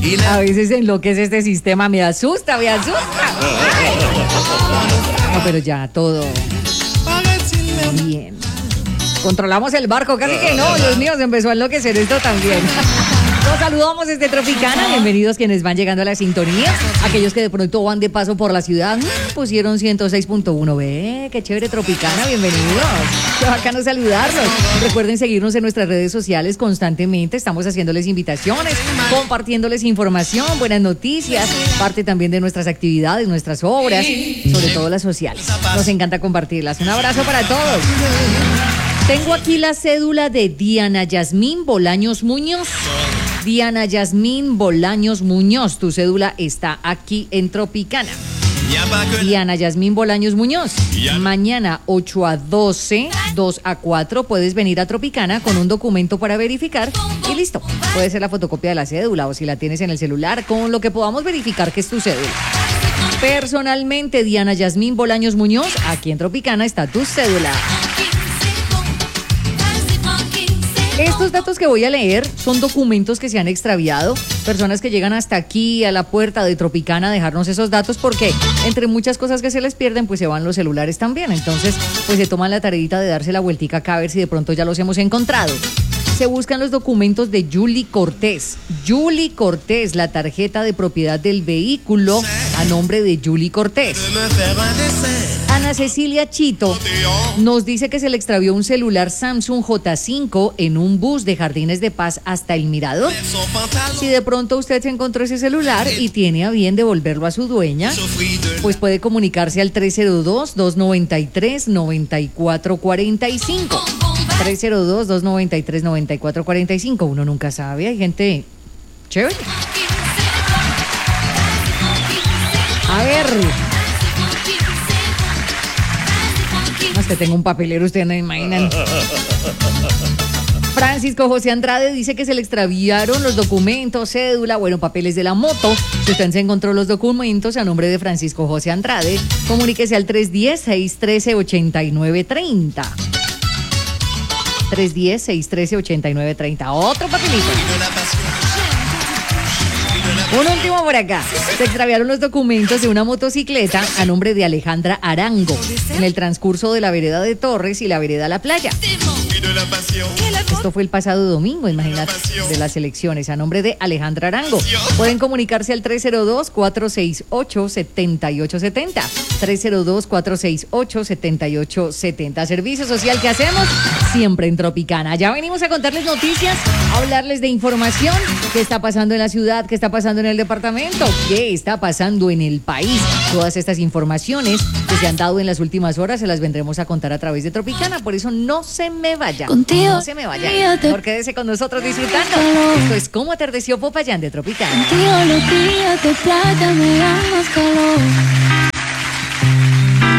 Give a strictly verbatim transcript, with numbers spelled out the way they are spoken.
A veces enloquece este sistema, me asusta, me asusta. No, pero ya, todo bien. Controlamos el barco, casi que no, Dios mío, se empezó a enloquecer esto también. Los saludamos desde Tropicana, bienvenidos quienes van llegando a la sintonía, aquellos que de pronto van de paso por la ciudad, pusieron ciento seis punto uno, ve, qué chévere Tropicana, bienvenidos, qué bacano saludarlos. Recuerden seguirnos en nuestras redes sociales constantemente, estamos haciéndoles invitaciones, compartiéndoles información, buenas noticias, parte también de nuestras actividades, nuestras obras, sobre todo las sociales. Nos encanta compartirlas. Un abrazo para todos. Tengo aquí la cédula de Diana Yasmín Bolaños Muñoz. Diana Yasmín Bolaños Muñoz, tu cédula está aquí en Tropicana. Diana Yasmín Bolaños Muñoz, mañana ocho a doce, dos a cuatro, puedes venir a Tropicana con un documento para verificar y listo. Puede ser la fotocopia de la cédula o si la tienes en el celular, con lo que podamos verificar que es tu cédula. Personalmente, Diana Yasmín Bolaños Muñoz, aquí en Tropicana está tu cédula. Estos datos que voy a leer son documentos que se han extraviado, personas que llegan hasta aquí a la puerta de Tropicana a dejarnos esos datos porque entre muchas cosas que se les pierden pues se van los celulares también, entonces pues se toman la tareita de darse la vueltica acá a ver si de pronto ya los hemos encontrado. Se buscan los documentos de Julie Cortés. Julie Cortés, la tarjeta de propiedad del vehículo a nombre de Julie Cortés. Ana Cecilia Chito nos dice que se le extravió un celular Samsung J cinco en un bus de Jardines de Paz hasta el Mirador. Si de pronto usted se encontró ese celular y tiene a bien devolverlo a su dueña, pues puede comunicarse al tres cero dos, dos nueve tres, nueve cuatro cuatro cinco. tres cero dos, dos nueve tres, nueve cuatro cuatro cinco. Uno nunca sabe, hay gente chévere. A ver. No es que tengo un papelero, ustedes no imaginan. Francisco José Andrade dice que se le extraviaron los documentos, cédula, bueno, papeles de la moto. Si usted se encontró los documentos a nombre de Francisco José Andrade, comuníquese al tres uno cero, seis uno tres, ocho nueve tres cero. tres uno cero, seis uno tres, ocho nueve tres cero. Otro papelito. Un último por acá. Se extraviaron los documentos de una motocicleta a nombre de Alejandra Arango en el transcurso de la vereda de Torres y la vereda La Playa. Esto fue el pasado domingo, imagínate, de las elecciones, a nombre de Alejandra Arango. Pueden comunicarse al tres cero dos, cuatro seis ocho, siete ocho siete cero. tres cero dos, cuatro seis ocho, siete ocho siete cero. Servicio social que hacemos siempre en Tropicana. Ya venimos a contarles noticias, a hablarles de información, qué está pasando en la ciudad, qué está pasando en el departamento, qué está pasando en el país. Todas estas informaciones que se han dado en las últimas horas se las vendremos a contar a través de Tropicana. Por eso no se me vaya. Contigo, no se me vaya. Mejor quédese con nosotros disfrutando. Esto es Cómo Atardeció Popayán de Tropicana. Contigo los días de playa me dan más calor.